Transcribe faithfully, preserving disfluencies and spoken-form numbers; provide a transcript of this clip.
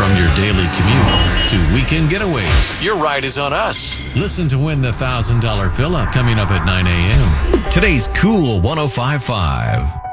From your daily commute to weekend getaways, your ride is on us. Listen to win the one thousand dollars fill-up coming up at nine a.m. Today's Cool one oh five point five.